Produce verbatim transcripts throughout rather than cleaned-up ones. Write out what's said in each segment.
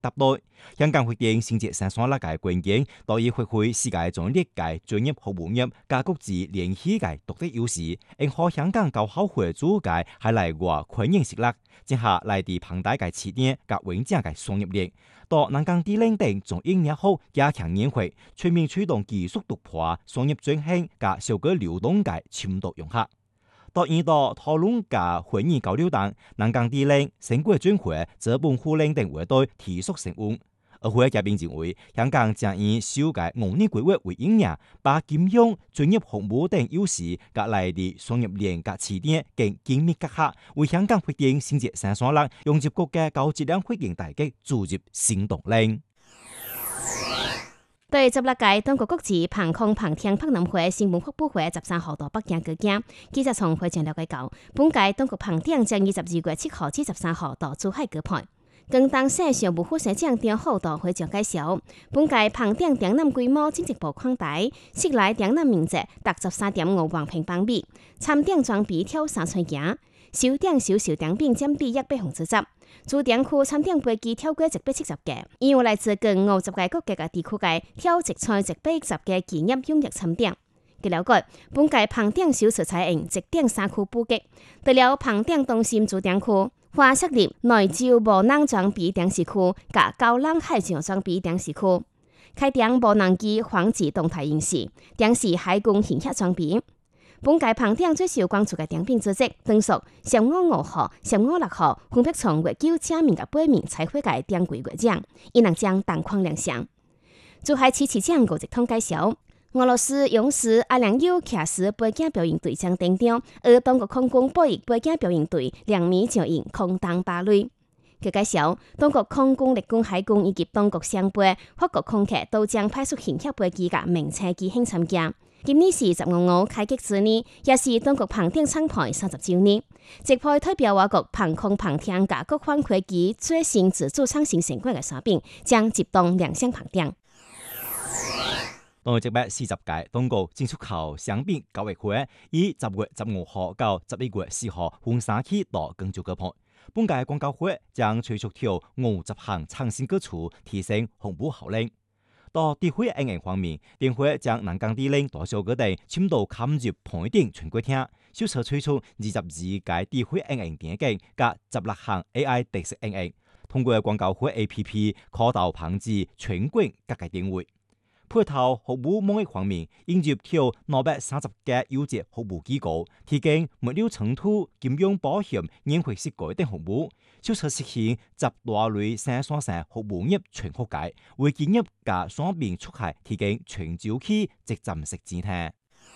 答對。香港發展新界三山那個關鍵，可以發揮世界中歷屆專業服務業加國際聯繫嘅獨特優勢，應可香港高考會主嘅係來外昆認識力，接下來地龐大嘅起點及穩健嘅商業力，到南港地領等中應也好加強研發，全面驅動技術突破、商業轉型及社會流動嘅深度融合。到二度討論嘅會議交流等，南港地領、成果轉會、資本互領等會對提速成功。而會嘉賓認為，香港將以修改五年規劃為引領，把金融、專業服務等優勢隔來的商業鏈及起點更緊密結合，為香港發展新界三山lak融入國家高質量發展大局注入新動力。 對十六屆中國國際航空航天博覽會新聞發佈會十三號到北京舉行，記者從會場了解到，本屆中國航天將於十二月七號至十三號到珠海舉辦。廣東省常務副省長張浩到會場介紹，本屆航天展覽規模進一步擴大，室內展覽面積達十三點五萬平方米，參展裝備超三千件，首展首售展品佔比一百分之十。主展區參展飛機超過一百七十架，已有來自近五十個國家嘅地區嘅超直賽一百一十個企業踴躍參展。據了解，本屆航展首次採用直點三區布局，除了航展中心主展區，還設立內洲無人裝備展示區及高冷海上裝備展示區，開展無人機防治動態演示，展示海軍行協裝備。本屆航展最受關注嘅展品之一，當屬暹俄五號、暹俄六號分別從月球正面及背面採回嘅展櫃月獎，亦能將彈框亮相。珠海市市長吳哲通介紹，俄羅斯勇士阿良優騎士背景表演隊將登場，而中國空軍波翼背景表演隊兩米就演空當芭蕾。佢介紹，中國空軍、陸軍、海軍以及中國雙倍、法國空客都將派出行協飛機及名車機興參加。今年是十五五開機之年，也是中國航天廠牌三十周年。即派代表我國航空航天加國防科技最新自主創新成果嘅手柄，將集中亮相航展。 到一百四十屆中國進出口商品交易會，以十月十五號到十一月四號分三期到廣州舉辦。本屆廣交會將推出條五十項創新舉措，提升服務效能。到地區應用方面，電會將南港地領大小各地深度嵌入盤頂全國廳，首次推出二十二屆地區應用電競及十六項 A I 特色應用，通過廣交會 A P P 可到旁至全國各界電會。配套服務貿易方面，引入條兩百三十家優質服務機構，提供物流倉儲、金融保險、研發設計等服務。首次實現集大類生產線服務業全覆蓋，為企業及商品出海提供全周期即站式資訊。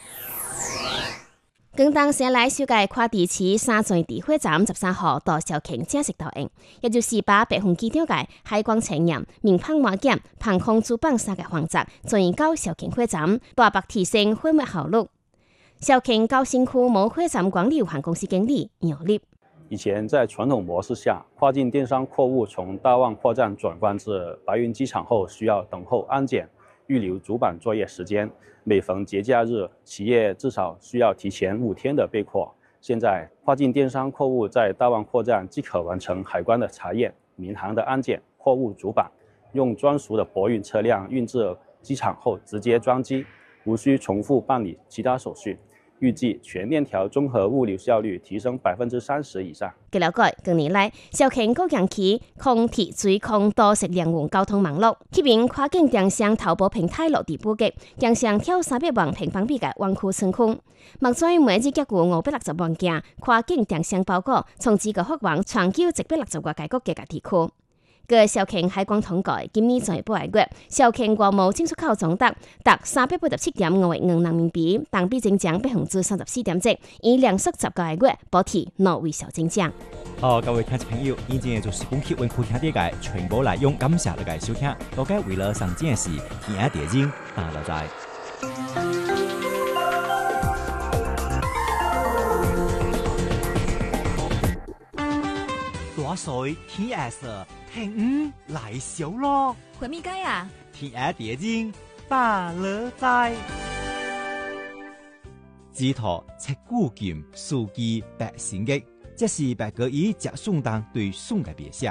廣東省內首屆跨地區三座地會站十三號到肇慶正式投影，也就是把北方機場嘅海關測驗、民航安檢、航空主辦三個環節轉移到肇慶會站，大幅提升會務效率。肇慶高新區某會站管理有限公司經理楊立。 以前在傳統模式下，跨境電商貨物從大望貨站轉關至白雲機場後，需要等候安檢，預留主板作業時間。每逢節假日，企業至少需要提前五天的備貨。現在跨境電商貨物在大望貨站即可完成海關的查驗、民航的安檢、貨物主板，用專屬的貨運車輛運至機場後直接裝機，無需重複辦理其他手續。預計全鏈條綜合物流效率提升百分之三十以上。 據了解，近年來，肇慶高陽區空鐵水空多式聯運交通網絡，吸引跨境電商淘寶平台落地布局，電商挑三百萬平方米嘅灣區倉庫。目前每日結果五百六十萬件跨境電商包裹，從自個發往全球一百六十個國家嘅地區。據肇慶海關統計，今年在八月，肇慶國貿進出口總值達三百八十七點五億元人民幣，同比增長百分之三十四點七，以連續十個月保持挪威小增長。 好，各位聽眾朋友，以前就是本期文庫聽啲嘅全部內容，感謝大家收聽。大家為了上件事，聽下電影，打落在。大水天下色。聽五來小咯， 回咪街啊！ 天下電影打落在。字頭赤古劍，書記百姓嘅，這是白居易借宋當對宋嘅別寫。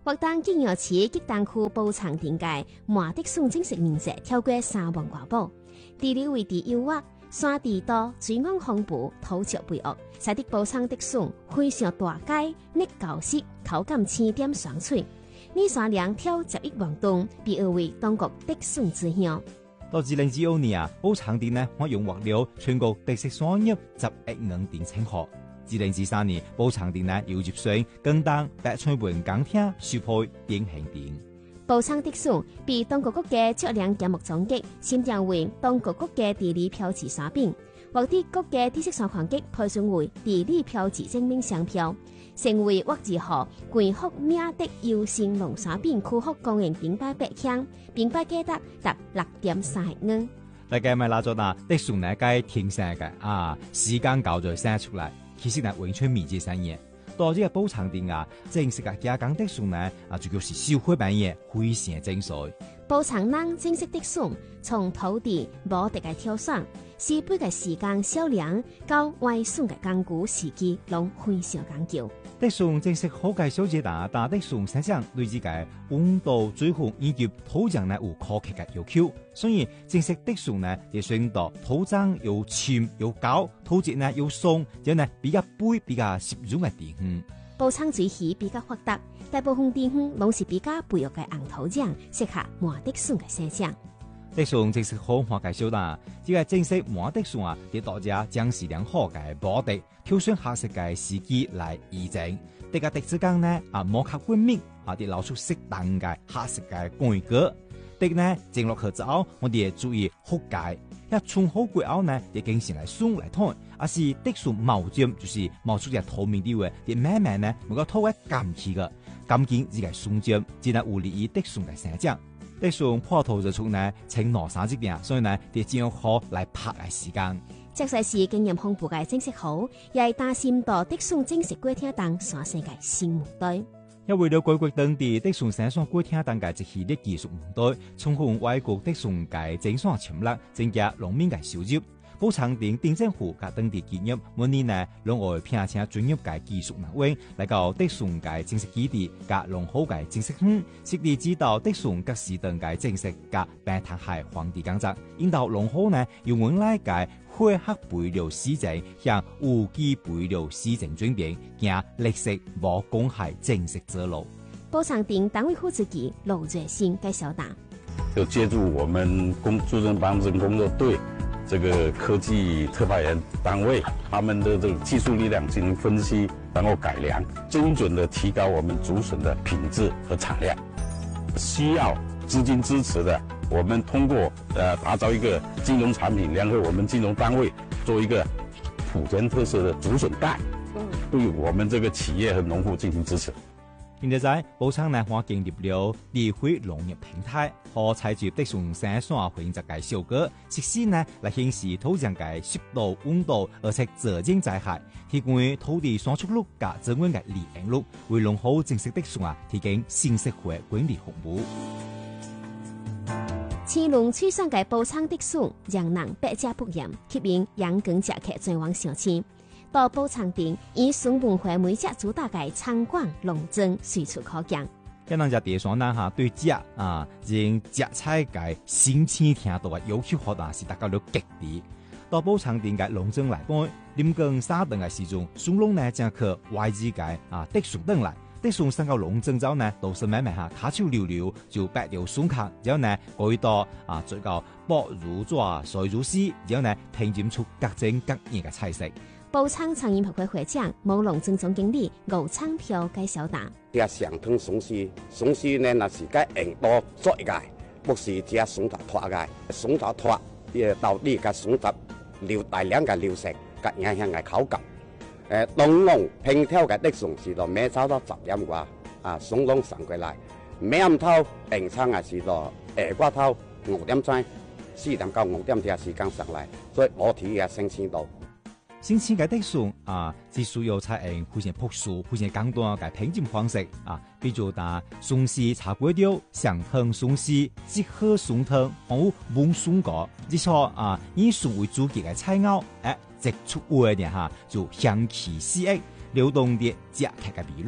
活动建药市吉丹区宝藏店街麻德笋正式面世超过三万外亩，地理位置优越，山地多，水岸丰富，土质肥沃，使得宝藏德笋非常大块、嫩厚实，口感清甜爽脆。呢山量挑十亿万吨，被誉为中国德笋之乡。 到二零二二年啊，寶昌店呢，我用獲了全國特色sản業十億元店稱號。二零二三年，寶昌店呢又入選更當百川文港廳首批典型店。 寶昌德笋被當局國嘅測量項目總局選定為當局國嘅地理標誌產品，獲得國嘅知識產權局批准為地理標誌證明商標，成為獲字號全國名德優勝農產品區域公園評比八項，評比價值達六點三億元。 大家咪拿咗嗱，德笋呢該天生嘅啊，時間搞咗生出來，其實呢完全未知生嘢。到呢個寶昌店啊，正式嘅加工德笋呢啊，就叫是收回版嘢，非常精髓。 寶昌人正式德笋從土地無地嘅挑選，西北嘅時間小量，到外笋嘅工具時機，攏非常講究。 德笋正式好介小姐打，但德笋生長對自己溫度、水分以及土壤呢有苛刻嘅要求，所以正式德笋呢就選到土壤又淺又高，土質呢又鬆，然後呢比較肥、比較濕潤嘅地方。 寶昌水系比較發達，大部分地方攏是比較肥沃嘅硬土壤，適合麻德笋嘅生長。 德笋正式好化介紹啦，這個正式麻德笋啊，對大家將是良好嘅保地，挑選合適嘅時機來移植。這個德之間呢啊，摩卡均勻啊，啲撈出適當嘅合適嘅間隔。德呢整落去之後，我哋注意覆蓋。一沖好過後呢，就經常來鬆來燙，而是德笋冒尖，就是冒出隻透明啲嘅，啲慢慢呢能夠透喺乾氣嘅，乾淨呢個鬆尖，只能有利於德笋嘅生長。德笋破土就出呢，請攞三隻點，所以呢，就只有好來拍嘅時間。 即使是經驗豐富嘅正式好，也係擔心到德笋正式過廳當全世界新目對。 因為了外國當地德笋生產過廳當嘅一系列技術問題，充分外國德笋嘅整產潛力，增加農民嘅收入。寶昌店縣政府及當地企業每年呢，兩外聘請專業嘅技術人員來到德笋嘅正式基地及農好嘅正式園，實地指導德笋各時段嘅正式及平潭海荒地工作，引導農好呢用原來嘅灰黑肥料施整向有機肥料施整轉變，行綠色無公害正式之路。 寶昌店單位副書記羅瑞新介紹答： 就借助我們工助人幫人工作隊。這個科技特派員單位，他們的這個技術力量進行分析，然後改良，精準地提高我們竹筍的品質和產量。需要資金支持的，我們通過呃打造一個金融產品，聯合我們金融單位做一個莆田特色的竹筍貸，對我們這個企業和農戶進行支持。 現在寶昌呢，我建立了智慧農業平台，可採集德笋生產品質嘅效果，實施呢來顯示土壤嘅濕度、溫度，而且責任在下，提供土地產出率及增溫嘅利用率，為農好正式德笋啊提供信息化管理服務。 青龍吹上嘅寶昌德笋，讓人百家不厭，吸引陽光食客前往賞親。到寶昌店，以笋文化每隻主打嘅餐館農莊隨處可見。 咁人家地方呢嚇對食啊，人食菜嘅新鮮聽到嘅要求，可能是達到了極低。到寶昌店嘅農莊來講，臨更三頓嘅時鐘，笋農呢將去外資嘅啊德笋頓來，德笋上到農莊之後呢，都是慢慢嚇卡手溜溜就擺條笋殼，然後呢過到啊最後薄如抓碎如絲，然後呢拼染出各種各樣嘅菜色。 寶昌餐飲協會會長、務農總總經理吳昌飄介紹答： 這上湯笋絲，笋絲呢那是該用刀做嘅，不是只笋頭脫嘅。笋頭脫，誒到呢個笋汁流大量嘅流食，及影響嘅口感。誒農農拼挑嘅德笋是到每炒到十點啩，啊笋農上過來，每暗頭平倉嘅是到下瓜頭五點鐘，四點到五點嘅時間上來，所以我睇嘅新鮮度。 新鮮嘅德笋啊，只需要採用非常樸素、非常簡單嘅烹飪方式啊，比如打笋絲炒粿條、上湯笋絲、即喝笋湯，還有燜笋糕，呢錯啊以笋為主基嘅菜肴，誒、啊，即出味嘅嚇就香氣四溢，流動啲食客嘅味蕾。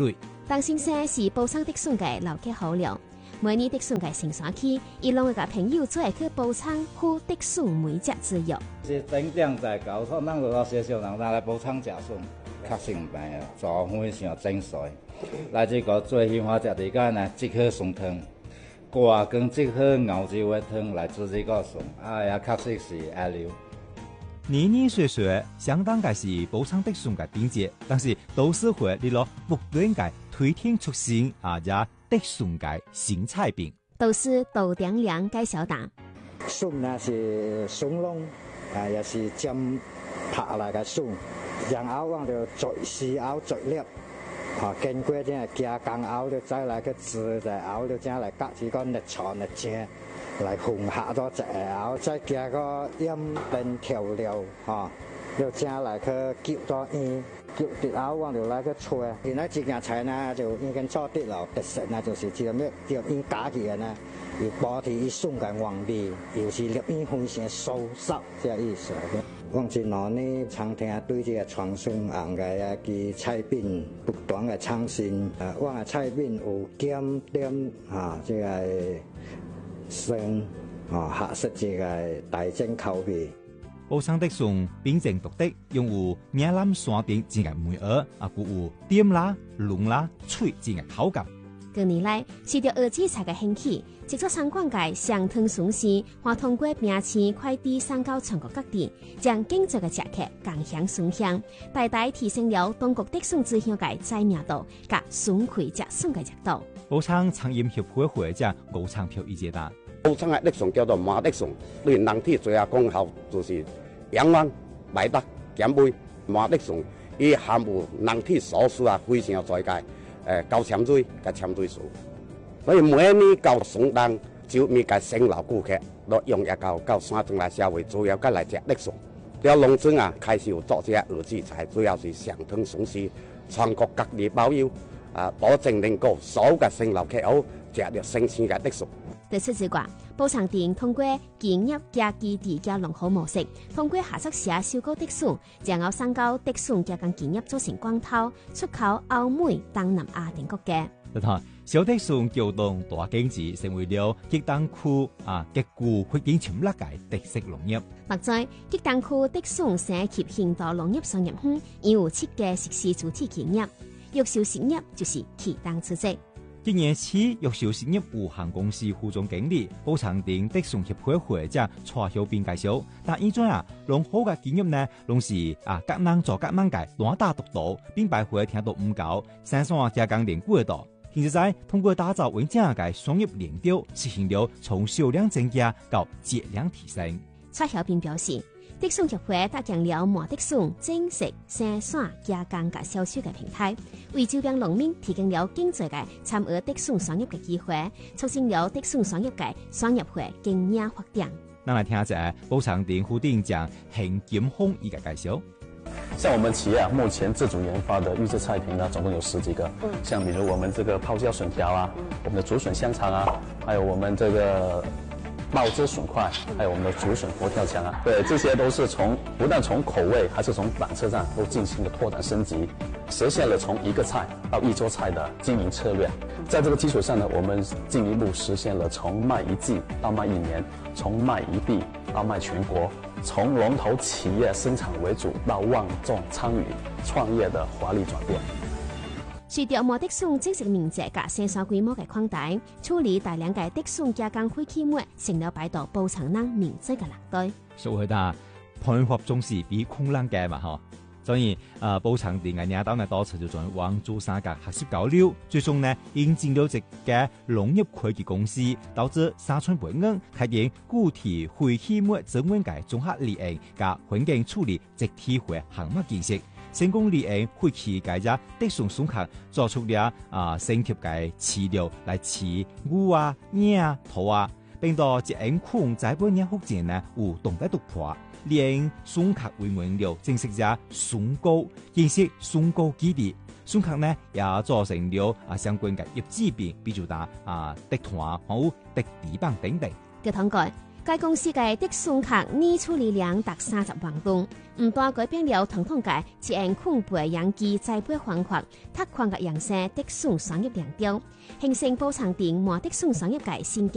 当先生是宝昌德顺嘅老客好友，每年德顺嘅成山區，伊攏會甲朋友做下去寶昌赴德順每隻之約。 是整點在交通，咱就到小小人來寶昌食筍，較成病啊，做非常精髓。來這個最喜歡食啲個呢，即顆筍湯，掛跟即顆牛肉嘅湯來做這個筍，啊也確實是愛流。 年年歲歲，相當嘅是寶昌德順嘅邊節，但是都是會嚟落不斷嘅推天出新啊，也德順嘅新菜品。 都是豆點亮介紹答。 筍呢是筍窿，啊也是尖拍來嘅筍，然後往就做絲熬做粒，啊經過這樣加工熬就再來個煮就熬就這樣來隔幾個熱炒熱蒸。來烘下咗隻熬，再加個鹽燉調料，嚇，又加來個攪咗鹽，攪啲熬往條來個菜。現在這樣菜呢就已經做啲了，特色呢就是這咩叫鹽加嘅呢，要保持一送嘅黃味，又是入鹽非常酥濕，這意思。往前攞呢餐廳對這個傳送行嘅一個菜品不斷嘅創新，誒，往嘅菜品有減點啊，這個。生啊，合適這個大眾口味。 寶昌德順品質獨特，用有嶺南山頂之嘅梅兒，啊，故有甜啦、濃啦、脆之嘅口感。 近年來，隨着二級菜嘅興起，製作餐館界上湯筍絲，還通過餅糍快遞送到全國各地，將經濟嘅食客共享筍香，大大提升了當國德順之鄉嘅知名度，甲筍開食筍嘅熱度。 寶昌餐飲協會會長高昌票意見答： 寶昌嘅德順叫做麻德順，對人體最有功效就是養顏、美德、減肥。麻德順伊含有人體所需啊非常在界，誒高纖水嘅纖水素，所以每年到聖誕就咪個新老顧客都用一到到山中來消費，主要個來食德順。到農村啊開始有做這二級菜，主要是上湯筍絲，全國各地包郵。啊！保證能夠所有嘅新老客戶食到新鮮嘅德順。 特色之外，寶昌店通過建業加基地加龍好模式，通過下則寫收購德順，然後送到德順加工建業做成光頭，出口歐美、東南亞等國家。 你睇，小德順撬動大經濟，成為了吉丹區啊極具發展潛力嘅特色農業。 目前，吉丹區德順升級現代農業商業區，已有七個實施主體企業。玉秀實業就是其當之一。 今年起，玉秀實業有限公司副總經理、寶昌店德順協會會長蔡曉斌介紹，但依種啊，農好嘅經驗呢，攏是啊，各人做各人嘅單打獨鬥，並百會聽到唔夠，生產加工連過度。現在通過打造穩健嘅商業鏈條，實現了從銷量增加到質量提升。 蔡曉斌表示，德順協會搭建了麻德順正式生產加工及銷售嘅平台，為周邊農民提供了經濟嘅參與德順商業嘅機會，促進了德順商業嘅商業化經驗發展。 咱來聽下寶昌店副店長邢金峰一個介紹。 像我們企業啊，目前自主研發的預製菜品呢，總共有十幾個。嗯，像比如我們這個泡椒筍條啊，我們的竹筍香腸啊，還有我們這個冒汁筍塊，還有我們的竹筍佛跳牆啊，對，這些都是從不但從口味，還是從板車上都進行了拓展升級，實現了從一個菜到一桌菜的經營策略。在這個基礎上呢，我們進一步實現了從賣一季到賣一年，從賣一地到賣全國，從龍頭企業生產為主到萬眾參與創業的華麗轉變。 隨着麻德順正式面積及生產規模嘅擴大，處理大量嘅德順加工廢棄物，成了擺到寶昌人面積嘅難題。 所以啊，辦法總是比困難嘅嘛，嗬。所以啊，寶昌店嘅領導呢，多次就從往珠三角學習交流，最終呢，引進了一家農業科技公司，導致沙村培恩開展固體廢棄物整運嘅綜合利用及環境處理集體化項目建設。成功利用廢棄嘅只德順筍殼，做出了啊升級嘅飼料來飼牛啊、鴨啊、兔啊，並到一end款在半年福建呢有動態突破，連筍殼為原料正式只筍膏，建設筍膏基地。筍殼呢也做成了啊相關嘅業製品，比如打啊德團、好德底板等等。 據統計， 该公司嘅的送客年处理量达三十万吨，唔但改变了传统嘅一按空背养鸡栽培方法，拓宽嘅养生的送商业量调，形成补偿店满的送商业界新